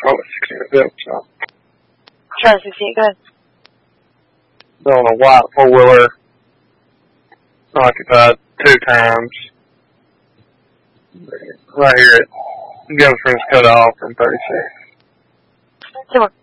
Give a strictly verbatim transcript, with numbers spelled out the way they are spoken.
Oh, sixteen and a bit, so. Try sixteen, go ahead. On a white four-wheeler, occupied two times. Right here at Gumstrings cut off from thirty-six. Two more.